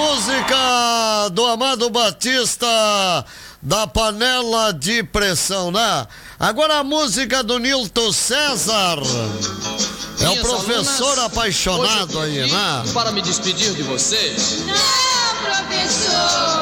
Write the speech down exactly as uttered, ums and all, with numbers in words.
música do Amado Batista, da panela de pressão, né? Agora a música do Nilton César. É o professor apaixonado aí, né? Para me despedir de vocês. Não, professor.